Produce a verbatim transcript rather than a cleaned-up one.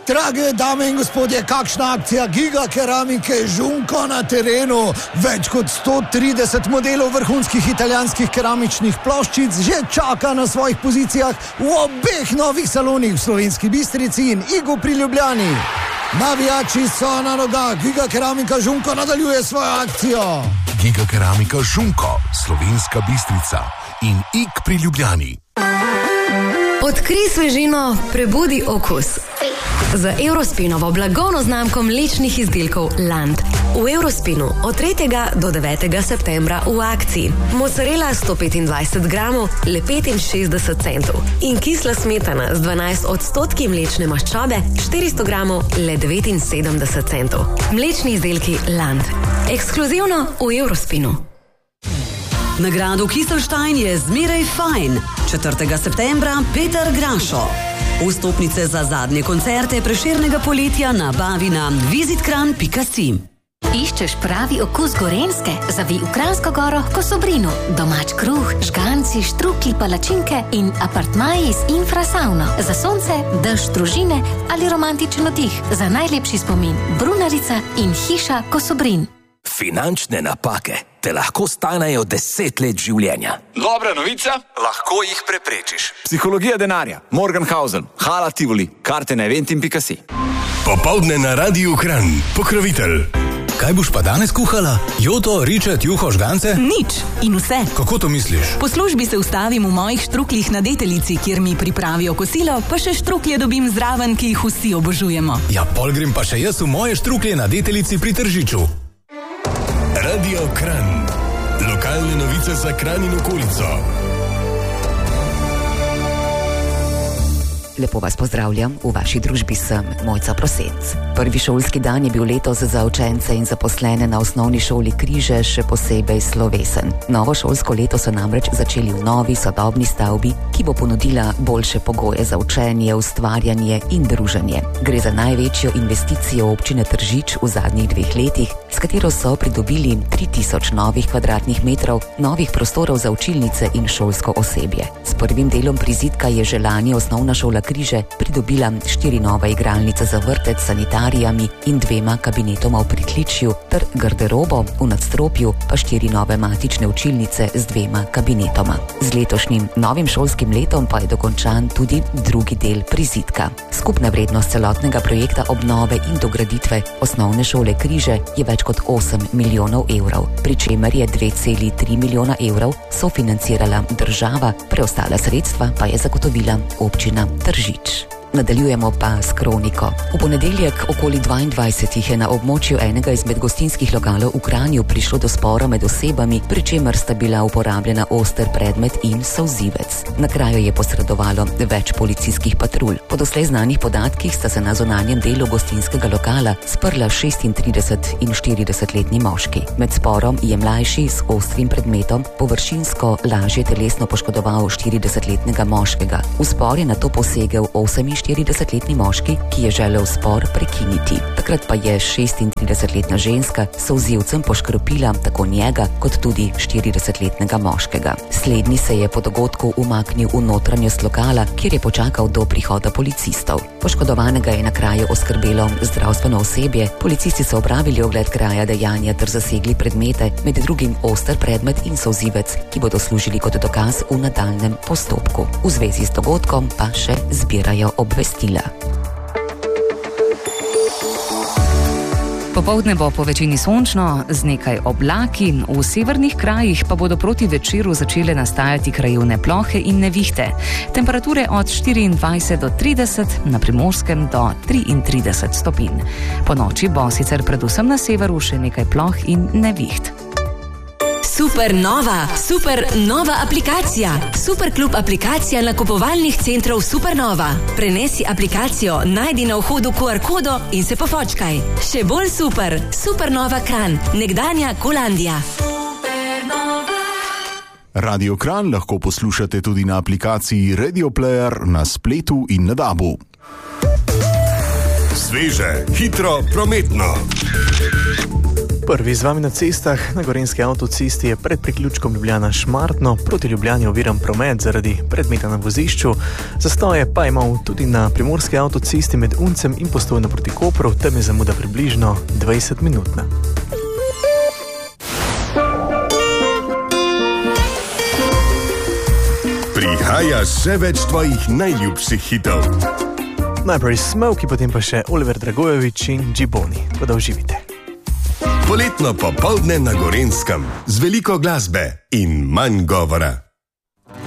Drage dame in gospodje, kakšna akcija Giga keramike Žunko na terenu. Več kot sto trideset modelov vrhunskih italijanskih keramičnih ploščic že čaka na svojih pozicijah v obeh novih salonih v Slovenski Bistrici in Igu pri Ljubljani. Navijači so na nogah, Giga keramika Žunko nadaljuje svojo akcijo. Giga keramika Žunko, Slovenska Bistrica in Ig pri Ljubljani. Odkrij svežino, prebudi okus. Z Eurospinovo blagovno znamko mlečnih izdelkov Land. V Eurospinu od tretjega do devetega septembra v akciji. Mozzarella sto petindvajset gramov, le petinšestdeset centov. In kisla smetana z dvanajst odstotki mlečne maščobe, štiristo gramov, le devetinsedemdeset centov. Mlečni izdelki Land. Ekskluzivno v Eurospinu. Nagrado Kiselstein je zmeraj fajn. četrtega septembra Peter Grašo. Vstopnice za zadnje koncerte Prešernega poletja nabavi na vizitkran pika si. Iščeš pravi okus Gorenjske? Zavij v Kranjsko Goro k Sobrinu. Domač kruh, žganci, štruklji, palačinke in apartmaji z infrasauno. Za sonce, dež, družine ali romantičen oddih. Za najlepši spomin Brunarica in hiša k Sobrin. Finančne napake te lahko stanejo deset let življenja. Dobra novica, lahko jih preprečiš. Psihologija denarja, Morgenhausen, Hala Tivoli, karte na eventim pika si. Popoldne na Radiu Kranj, pokrovitelj. Kaj boš pa danes kuhala? Joto, ričet, juho, žgance? Nič in vse. Kako to misliš? Po službi se ustavim v mojih štruklih na Deteljici, kjer mi pripravijo kosilo, pa še štruklje dobim zraven, ki jih vsi obožujemo. Ja, pol grem pa še jaz v moje štruklje na Deteljici pri Tržiču. Radio Kranj. Lokalne novice za Kranj in okolico. Lepo vas pozdravljam, v vaši družbi sem Mojca Prosec. Prvi šolski dan je bil letos za učence in zaposlene na osnovni šoli Križe še posebej slovesen. Novo šolsko leto so namreč začeli v novi sodobni stavbi, ki bo ponudila boljše pogoje za učenje, ustvarjanje in druženje. Gre za največjo investicijo občine Tržič v zadnjih dveh letih, s katero so pridobili tri tisoč novih kvadratnih metrov, novih prostorov za učilnice in šolsko osebje. S prvim delom prizidka je že lani osnovna šola Križe pridobila štiri nove igralnice za vrtec s sanitarijami in dvema kabinetoma v pritličju ter garderobo, v nadstropju pa štiri nove matične učilnice z dvema kabinetoma. Z letošnjim novim šolskim letom pa je dokončan tudi drugi del prizidka. Skupna vrednost celotnega projekta obnove in dograditve osnovne šole Križe je več kot osem milijonov evrov, pri čemer je dve celi tri milijona evrov sofinancirala država, preostala sredstva pa je zagotovila občina Tržič. Nadaljujemo pa s kroniko. V ponedeljek okoli dvaindvajsetih je na območju enega izmed gostinskih lokalov v Kranju prišlo do spora med osebami, pri čemer sta bila uporabljena oster predmet in solzivec. Na kraju je posredovalo več policijskih patrulj. Po doslej znanih podatkih sta se na zunanjem delu gostinskega lokala sprla šestintrideset in štiridesetletni moški. Med sporom je mlajši s ostrim predmetom površinsko lažje telesno poškodoval štiridesetletnega moškega. V spor je nato posegel oseminštiridesetletni moški, ki je želel spor prekiniti. Takrat pa je šestintridesetletna ženska s solzivcem poškropila tako njega kot tudi štiridesetletnega moškega. Slednji se je po dogodku umaknil v notranjost lokala, kjer je počakal do prihoda policistov. Poškodovanega je na kraju oskrbelo zdravstveno osebje, policisti so opravili ogled kraja dejanja ter zasegli predmete, med drugim oster predmet in solzivec, ki bodo služili kot dokaz v nadaljnjem postopku. V zvezi s dogodkom pa še zbirajo obvestila. Popoldne bo po večini sončno, z nekaj oblaki, v severnih krajih pa bodo proti večeru začele nastajati krajevne plohe in nevihte. Temperature od štiriindvajset do trideset, na Primorskem do triintrideset stopinj. Po noči bo sicer predvsem na severu še nekaj ploh in neviht. Super nova, super nova aplikacija. Superklub aplikacija nakupovalnih centrov Supernova. Prenesi aplikacijo, najdi na vhodu Q R kodo in se pofočkaj. Še bolj super, Supernova Kranj, nekdanja Kolandija. Radio Kranj lahko poslušate tudi na aplikaciji Radio Player na spletu in na dabu. Sveže, hitro, prometno. Prvi z vami na cestah. Na gorenjski avtocesti je pred priključkom Ljubljana Šmartno proti Ljubljani oviran promet zaradi predmeta na vozišču. Zastoje pa imamo tudi na primorski avtocesti med Uncem in Postojno proti Kopru, tam je zamuda približno dvajset minutna. Prihaja še več tvojih najljubših hitov. Najprej Smoky, potem pa še Oliver Dragojevič in Džiboni. Pa da uživite. Poletno popoldne na Gorenskem z veliko glasbe in manj govora.